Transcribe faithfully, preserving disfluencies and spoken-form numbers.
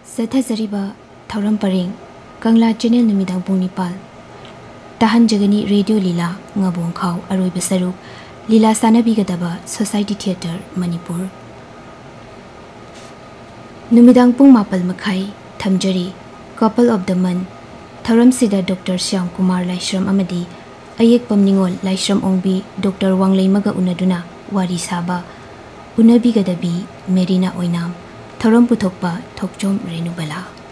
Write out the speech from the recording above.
Sathazariba Thauram Pareng Kangla Channel Numidang Pung Nipal Tahan Jagani Radio Lila Ngabong Khau Aroi Basaruk Lila Sanabigadaba Society Theatre Manipur Numidang Pung Mapal Makai Thamjari Couple of the Month Thauram Sida Doctor Shyam Kumar Laishram Amadi Ayek Pamningol Laishram Ongbi Doctor Wanglei Maga Unaduna Wari Saba Unabigadabi Merina Oinam Thauram Puthokpa Thokchom Renubala